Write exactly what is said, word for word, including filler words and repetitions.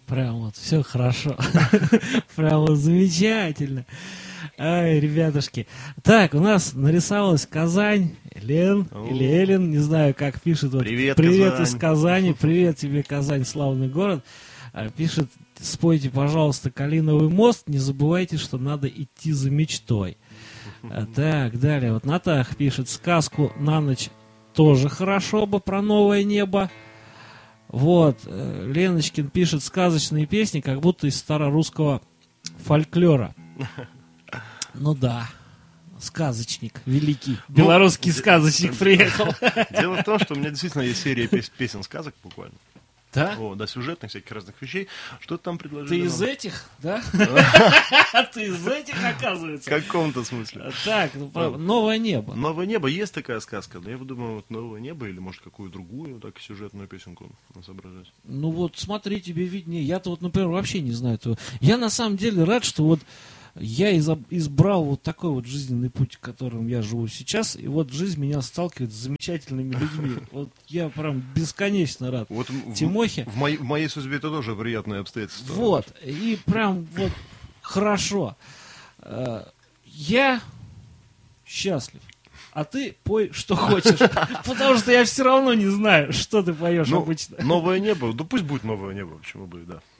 Прям вот все хорошо. Прям вот замечательно. Ай, ребятушки. Так, у нас нарисовалась Казань. Лен или Элен, не знаю, как пишет. Вот, привет, привет Казань. из Казани. Привет тебе, Казань, славный город. Пишет, спойте, пожалуйста, «Калиновый мост». Не забывайте, что надо идти за мечтой. Так, далее. Вот Натах пишет, сказку на ночь тоже хорошо бы про новое небо. Вот. Леночкин пишет, сказочные песни, как будто из старорусского фольклора. Ну да. Сказочник, великий. Белорусский сказочник приехал. Дело в том, что у меня действительно есть серия песен сказок буквально. Да? О, да, сюжетных всяких разных вещей. Что ты там предложил? Ты из этих, да? Ты из этих, оказывается. В каком-то смысле. Так, «Новое небо». «Новое небо» есть такая сказка, но я думаю, вот «Новое небо» или, может, какую другую, так, сюжетную песенку соображать. Ну вот, смотри, тебе виднее. Я-то вот, например, вообще не знаю этого. Я на самом деле рад, что вот я избрал вот такой вот жизненный путь, которым я живу сейчас, и вот жизнь меня сталкивает с замечательными людьми. Вот я прям бесконечно рад. Вот Тимохе. В, в, моей, в моей судьбе это тоже приятное обстоятельство. Вот, и прям вот хорошо. Я счастлив. А ты пой, что хочешь. Потому что я все равно не знаю, что ты поешь ну, обычно. «Новое небо», да пусть будет «Новое небо», почему бы и да.